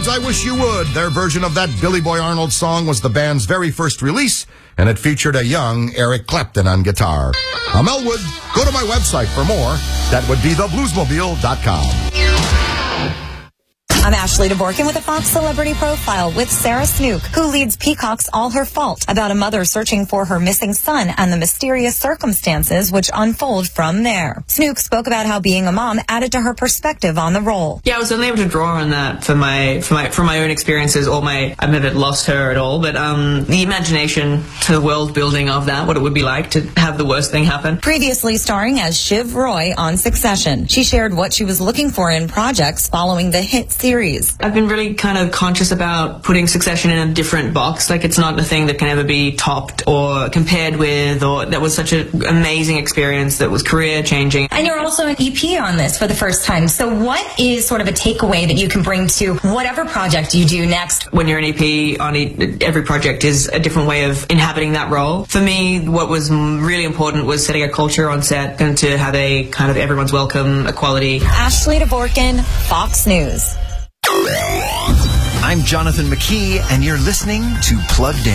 I Wish You Would. Their version of that Billy Boy Arnold song was the band's very first release, and it featured a young Eric Clapton on guitar. I'm Elwood. Go to my website for more. That would be thebluesmobile.com. I'm Ashley DeBorkin with a Fox Celebrity Profile with Sarah Snook, who leads Peacock's All Her Fault, about a mother searching for her missing son and the mysterious circumstances which unfold from there. Snook spoke about how being a mom added to her perspective on the role. Yeah, I was only able to draw on that from my own experiences. I've never lost her at all, but the imagination to the world building of that, what it would be like to have the worst thing happen. Previously starring as Shiv Roy on Succession, she shared what she was looking for in projects following the hit series. I've been really kind of conscious about putting Succession in a different box. Like, it's not a thing that can ever be topped or compared with, or that was such an amazing experience that was career changing. And you're also an EP on this for the first time. So what is sort of a takeaway that you can bring to whatever project you do next? When you're an EP, on every project is a different way of inhabiting that role. For me, what was really important was setting a culture on set and to have a kind of everyone's welcome, equality. Ashley DeBorkin, Fox News. I'm Jonathan McKee, and you're listening to Plugged In.